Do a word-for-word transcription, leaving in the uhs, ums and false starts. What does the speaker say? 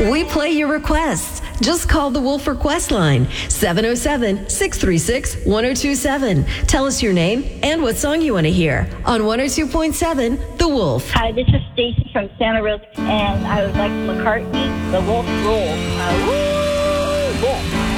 We play your requests. Just call the Wolf Request line, seven oh seven, six three six, one oh two seven. Tell us your name and what song you want to hear on one oh two point seven The Wolf. Hi, this is Stacy from Santa Rosa, and I would like McCartney, The Wolf Rules. Uh, woo! Wolf.